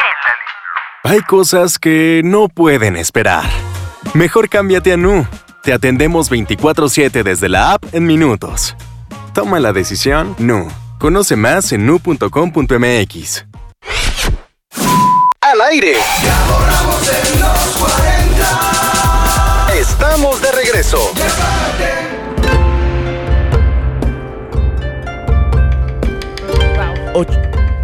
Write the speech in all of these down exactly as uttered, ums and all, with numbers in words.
Hay cosas que no pueden esperar. Mejor cámbiate a Nu. Te atendemos veinticuatro siete desde la app en minutos. Toma la decisión Nu. Conoce más en nu punto com punto m x. Al aire. Ya borramos en los cuarenta. Estamos de regreso. Ocho.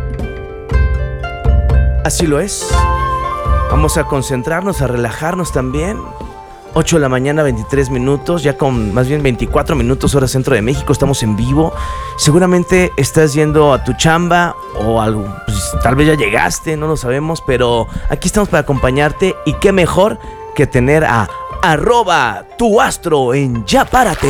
Así lo es. Vamos a concentrarnos, a relajarnos también. ocho de la mañana, veintitrés minutos, ya con más bien veinticuatro minutos hora centro de México, estamos en vivo. Seguramente estás yendo a tu chamba o algo, pues, tal vez ya llegaste, no lo sabemos, pero aquí estamos para acompañarte y qué mejor que tener a arroba tu astro en Ya Párate.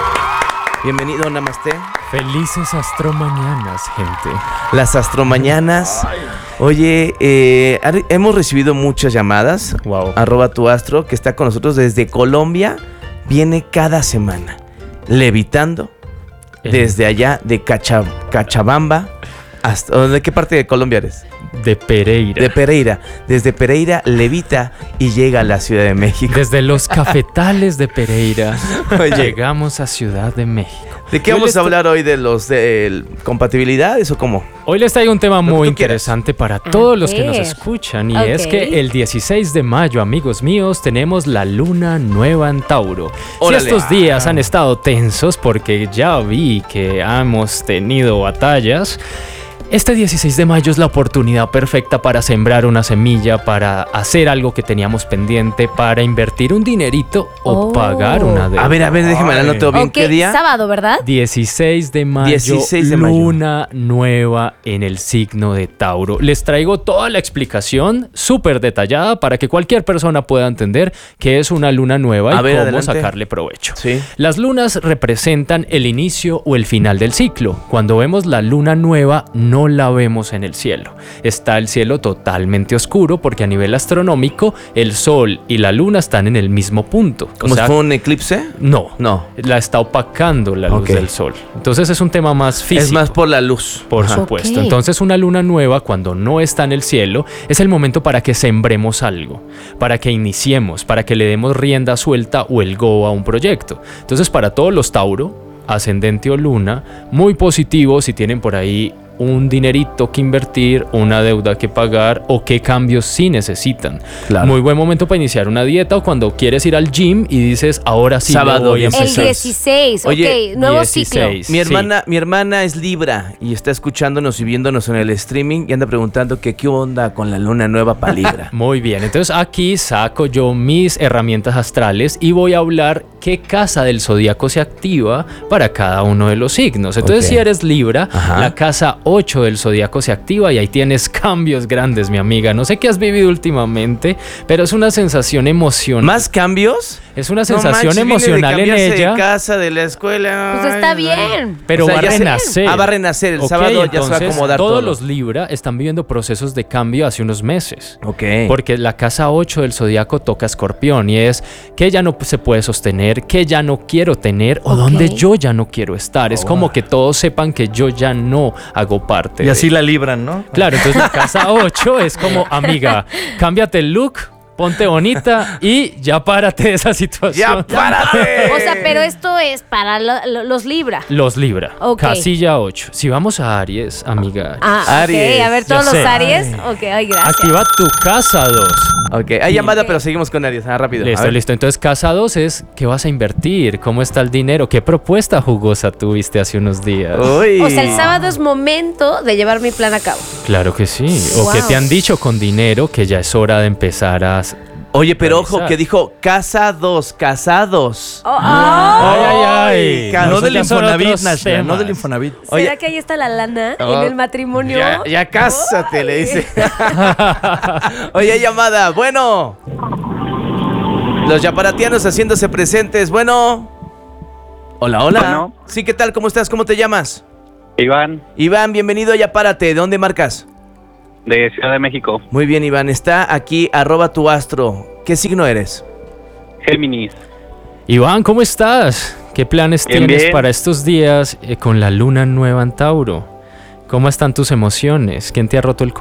Bienvenido, Namaste. Felices astromañanas, gente. Las astromañanas. Oye, eh, hemos recibido muchas llamadas. Wow. Arroba tu astro, que está con nosotros desde Colombia. Viene cada semana, levitando Eh. desde allá de Cacha, Cachabamba. Hasta, ¿de qué parte de Colombia eres? De Pereira. De Pereira. Desde Pereira levita y llega a la Ciudad de México. Desde los cafetales de Pereira Oye. llegamos a Ciudad de México. ¿De qué Hoy vamos les a tra- hablar hoy? ¿De los de compatibilidades o cómo? Hoy les traigo un tema que muy tú quieras. interesante para todos los que nos ver. escuchan y Ok. es que el dieciséis de mayo, amigos míos, tenemos la luna nueva en Tauro. Órale. Si estos días han estado tensos porque ya vi que hemos tenido batallas, este dieciséis de mayo es la oportunidad perfecta para sembrar una semilla, para hacer algo que teníamos pendiente, para invertir un dinerito o Oh. pagar una deuda. A ver, a ver, déjame la anoto bien. Ok, ¿Qué día? sábado, ¿verdad? dieciséis de mayo, dieciséis de mayo. luna nueva en el signo de Tauro. Les traigo toda la explicación súper detallada para que cualquier persona pueda entender qué es una luna nueva A y ver, cómo adelante. sacarle provecho. Sí. Las lunas representan el inicio o el final del ciclo. Cuando vemos la luna nueva, no la vemos en el cielo. Está el cielo totalmente oscuro porque a nivel astronómico, el sol y la luna están en el mismo punto. O ¿Como sea, si fuera un eclipse? no, No. la está opacando la luz Ok. del sol. Entonces es un tema más físico. Es más por la luz. Por Ajá. supuesto. Ok. Entonces una luna nueva, cuando no está en el cielo, es el momento para que sembremos algo, para que iniciemos, para que le demos rienda suelta o el go a un proyecto. Entonces para todos los Tauro, ascendente o luna, muy positivo si tienen por ahí un dinerito que invertir, una deuda que pagar o qué cambios sí necesitan. Claro. Muy buen momento para iniciar una dieta o cuando quieres ir al gym y dices, ahora sí Sábado, le voy a dieciséis. El empezar. dieciséis, Oye, ok, nuevo dieciséis. ciclo. Mi Sí. hermana, mi hermana es Libra y está escuchándonos y viéndonos en el streaming y anda preguntando que qué onda con la luna nueva para Libra. Muy bien, entonces aquí saco yo mis herramientas astrales y voy a hablar qué casa del zodíaco se activa para cada uno de los signos. Entonces, Ok. si eres Libra, Ajá. la casa ocho del zodíaco se activa y ahí tienes cambios grandes, mi amiga. No sé qué has vivido últimamente, pero es una sensación emocional. ¿Más cambios? Es una No sensación manches, viene de emocional en cambiarse ella, de casa, de la escuela. Pues está Ay, bien. pero O sea, va a ya se- renacer. Ah, va a renacer. El Ok, sábado ya se va a entonces, acomodar todos todo. los Libra están viviendo procesos de cambio hace unos meses. Ok. Porque la casa ocho del zodiaco toca Escorpión y es que ya no se puede sostener, que ya no quiero tener o Ok. donde yo ya no quiero estar. Es Oh. como que todos sepan que yo ya no hago parte. Y así de- la libran, ¿no? Claro, entonces la casa ocho es como, amiga, cámbiate el look, ponte bonita y ya párate de esa situación. ¡Ya párate! O sea, pero esto es para lo- lo- los Libra. Los Libra, Ok. casilla ocho. Si vamos a Aries, amiga, Ah, Aries, ok. A ver, ya todos los sé. Aries. Ok, ay, gracias. activa tu casa dos. Ok, hay llamada, pero seguimos con Aries. Ah, rápido. A Listo, ver. listo. Entonces, casa dos es ¿qué vas a invertir? ¿Cómo está el dinero? ¿Qué propuesta jugosa tuviste hace unos días? Uy. O sea, el sábado es momento de llevar mi plan a cabo. Claro que sí. O Wow. que te han dicho con dinero que ya es hora de empezar a... Oye, pero ojo, revisar. que dijo casados, casados. Oh, oh. Ay, ay, ay. Ca- No Esos del ya son Infonavit, otros Nashla, no temas. del Infonavit. Oye. ¿Será que ahí está la lana Oh. en el matrimonio? Ya, ya cásate, Ay. le dice. Oye, hay llamada. Bueno. Los yaparatianos haciéndose presentes. Bueno. Hola, hola. Bueno. Sí, ¿qué tal? ¿Cómo estás? ¿Cómo te llamas? Iván, Iván, bienvenido a Yapárate. ¿De dónde marcas? de Ciudad de México. Muy bien, Iván. Está aquí, arroba tu astro. ¿Qué signo eres? Géminis. Iván, ¿cómo estás? ¿Qué planes Bien, tienes bien. para estos días eh, con la luna nueva en Tauro? ¿Cómo están tus emociones? ¿Quién te ha roto el corazón?